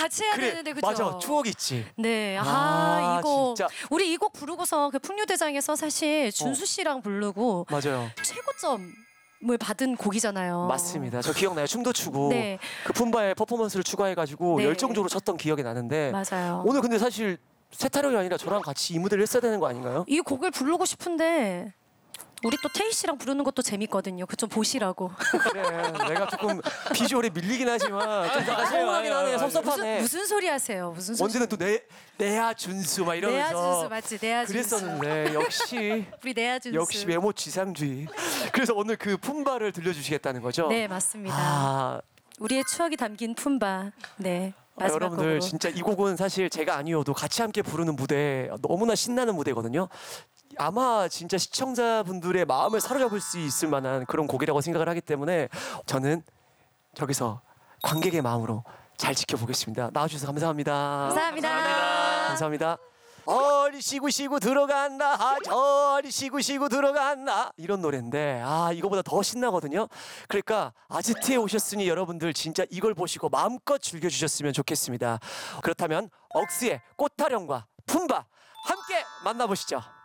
같이 해야 그래, 되는데 그죠? 맞아, 추억 있지. 네, 아, 이거 진짜. 우리 이 곡 부르고서 그 풍류대장에서 사실 준수 씨랑 부르고 맞아요. 최고점을 받은 곡이잖아요. 맞습니다. 저 기억나요. 춤도 추고 네. 그 품바의 퍼포먼스를 추가해가지고 네. 열정적으로 쳤던 기억이 나는데 맞아요. 오늘 근데 사실 세타령이 아니라 저랑 같이 이 무대를 했어야 되는 거 아닌가요? 이 곡을 부르고 싶은데 우리 또 태희 씨랑 부르는 것도 재밌거든요. 그 좀 보시라고. 그래, 내가 조금 비주얼에 밀리긴 하지만 좀 약간 서운하긴 하네. 섭섭하네. 무슨 소리 하세요? 무슨 소리? 언제는 또 내야 준수 막 이러면서 내야 준수 맞지? 내야 준수. 그랬었는데 역시 우리 내야 준수. 역시 외모 지상주의. 그래서 오늘 그 품바를 들려주시겠다는 거죠? 네, 맞습니다. 아, 우리의 추억이 담긴 품바. 네. 마지막 여러분들 곡으로. 진짜 이 곡은 사실 제가 아니어도 같이 함께 부르는 무대 너무나 신나는 무대거든요. 아마 진짜 시청자분들의 마음을 사로잡을 수 있을 만한 그런 곡이라고 생각을 하기 때문에 저는 저기서 관객의 마음으로 잘 지켜보겠습니다. 나와주셔서 감사합니다. 감사합니다. 감사합니다. 어리 쉬고 쉬고 들어간다. 저리 쉬고 쉬고 들어간다. 이런 노래인데 이거보다 더 신나거든요. 그러니까 아지트에 오셨으니 여러분들 진짜 이걸 보시고 마음껏 즐겨주셨으면 좋겠습니다. 그렇다면 억스의 꽃타령과 품바 함께 만나보시죠.